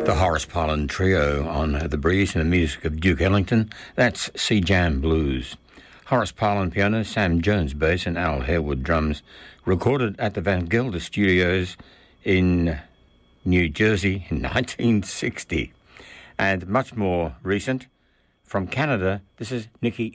The Horace Parlan Trio on The Breeze and the music of Duke Ellington. That's Sea Jam Blues. Horace Parlan piano, Sam Jones bass and Al Harewood drums. Recorded at the Van Gelder Studios in New Jersey in 1960. And much more recent, from Canada, this is Nikki